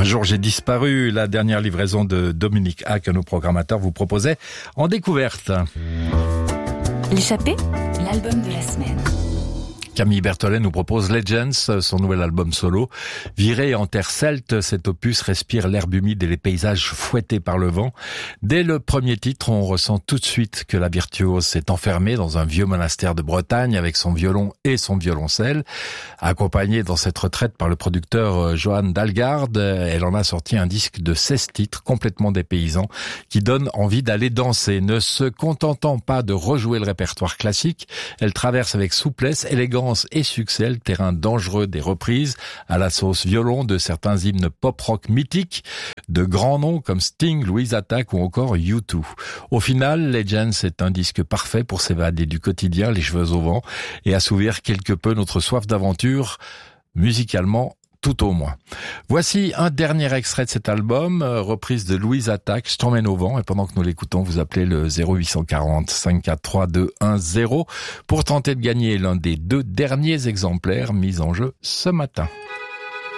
Un jour j'ai disparu, la dernière livraison de Dominique Hack, nos programmateurs, vous proposait en découverte. L'échappée, l'album de la semaine. Camille Berthollet nous propose Legends, son nouvel album solo. Viré en terre celte, cet opus respire l'herbe humide et les paysages fouettés par le vent. Dès le premier titre, on ressent tout de suite que la virtuose s'est enfermée dans un vieux monastère de Bretagne avec son violon et son violoncelle. Accompagnée dans cette retraite par le producteur Johan Dalgarde, elle en a sorti un disque de 16 titres complètement dépaysants qui donne envie d'aller danser. Ne se contentant pas de rejouer le répertoire classique, elle traverse avec souplesse, élégance et succès le terrain dangereux des reprises à la sauce violon de certains hymnes pop-rock mythiques de grands noms comme Sting, Louise Attaque ou encore U2. Au final, Legends est un disque parfait pour s'évader du quotidien, les cheveux au vent, et assouvir quelque peu notre soif d'aventure, musicalement tout au moins. Voici un dernier extrait de cet album, reprise de Louise Attaque, Je t'emmène au vent, et pendant que nous l'écoutons, vous appelez le 0840 543 210 pour tenter de gagner l'un des 2 derniers exemplaires mis en jeu ce matin.